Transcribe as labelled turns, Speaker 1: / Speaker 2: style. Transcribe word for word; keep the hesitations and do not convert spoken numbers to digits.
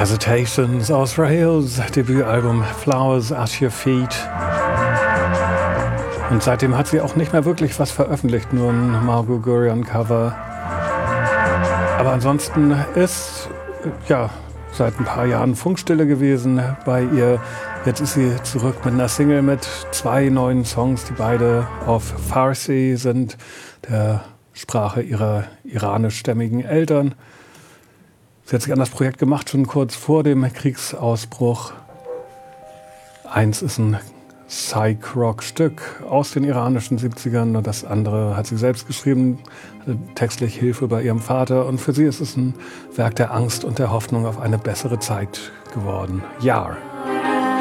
Speaker 1: Hesitations aus Rahels Debütalbum Flowers at Your Feet. Und seitdem hat sie auch nicht mehr wirklich was veröffentlicht, nur ein Margot Guryan-Cover. Aber ansonsten ist ja seit ein paar Jahren Funkstille gewesen bei ihr. Jetzt ist sie zurück mit einer Single mit zwei neuen Songs, die beide auf Farsi sind, der Sprache ihrer iranischstämmigen Eltern. Sie hat sich an das Projekt gemacht, schon kurz vor dem Kriegsausbruch. Eins ist ein Psych-Rock-Stück aus den iranischen siebzigern und das andere hat sie selbst geschrieben, hatte textlich Hilfe bei ihrem Vater. Und für sie ist es ein Werk der Angst und der Hoffnung auf eine bessere Zeit geworden. Yar.